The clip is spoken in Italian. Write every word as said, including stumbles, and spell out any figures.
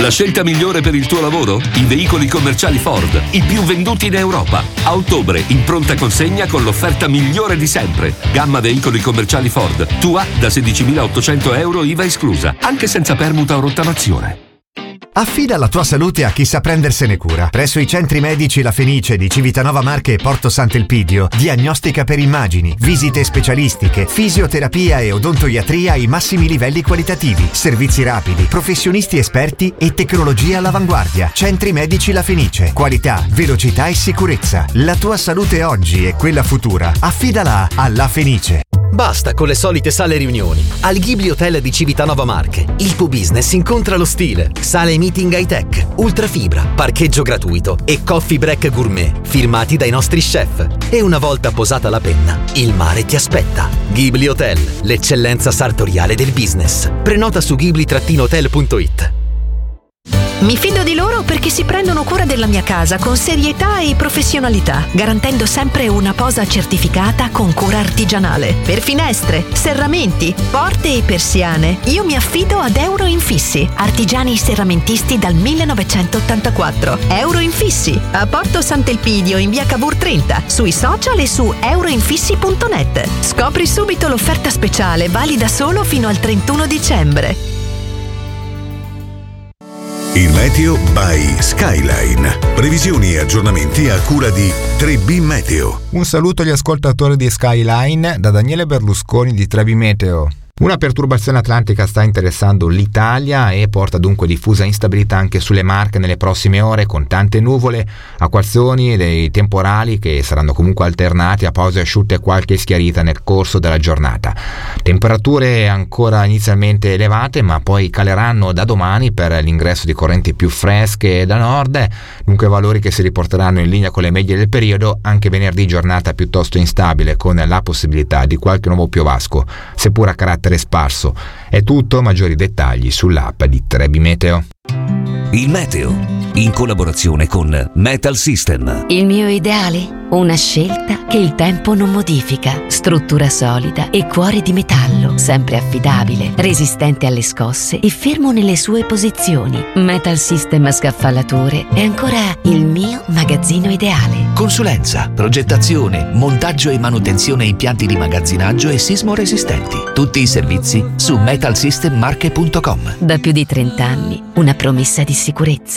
La scelta migliore per il tuo lavoro? I veicoli commerciali Ford, i più venduti in Europa. A ottobre in pronta consegna con l'offerta migliore di sempre. Gamma veicoli commerciali Ford, tua da sedicimilaottocento euro I V A esclusa, anche senza permuta o rottamazione. Affida la tua salute a chi sa prendersene cura. Presso i centri medici La Fenice di Civitanova Marche e Porto Sant'Elpidio, diagnostica per immagini, visite specialistiche, fisioterapia e odontoiatria ai massimi livelli qualitativi, servizi rapidi, professionisti esperti e tecnologia all'avanguardia. Centri medici La Fenice. Qualità, velocità e sicurezza. La tua salute oggi e quella futura. Affidala a La Fenice. Basta con le solite sale riunioni. Al Ghibli Hotel di Civitanova Marche, il tuo business incontra lo stile. Sale meeting high tech, ultrafibra, parcheggio gratuito e coffee break gourmet, firmati dai nostri chef. E una volta posata la penna, il mare ti aspetta. Ghibli Hotel, l'eccellenza sartoriale del business. Prenota su ghibli hotel punto it. Mi fido di loro perché si prendono cura della mia casa con serietà e professionalità, garantendo sempre una posa certificata con cura artigianale. Per finestre, serramenti, porte e persiane, io mi affido ad Euro Infissi, artigiani serramentisti dal millenovecentottantaquattro. Euro Infissi, a Porto Sant'Elpidio in via Cavour trenta, sui social e su euroinfissi punto net. Scopri subito l'offerta speciale, valida solo fino al trentuno dicembre. Il meteo by Skyline. Previsioni e aggiornamenti a cura di tre B Meteo. Un saluto agli ascoltatori di Skyline da Daniele Berlusconi di tre B Meteo. Una perturbazione atlantica sta interessando l'Italia e porta dunque diffusa instabilità anche sulle Marche nelle prossime ore, con tante nuvole, acquazzoni e dei temporali che saranno comunque alternati a pause asciutte e qualche schiarita nel corso della giornata. Temperature ancora inizialmente elevate, ma poi caleranno da domani per l'ingresso di correnti più fresche da nord, dunque valori che si riporteranno in linea con le medie del periodo. Anche venerdì giornata piuttosto instabile, con la possibilità di qualche nuovo piovasco, seppur a carattere sparso. È tutto, maggiori dettagli sull'app di tre B Meteo. Il meteo, in collaborazione con Metal System. Il mio ideale? Una scelta che il tempo non modifica. Struttura solida e cuore di metallo, sempre affidabile, resistente alle scosse e fermo nelle sue posizioni. Metal System Scaffalature è ancora il mio magazzino ideale. Consulenza, progettazione, montaggio e manutenzione impianti di magazzinaggio e sismo resistenti. Tutti i servizi su metal system marche punto com. Da più di trenta anni, una promessa di sicurezza.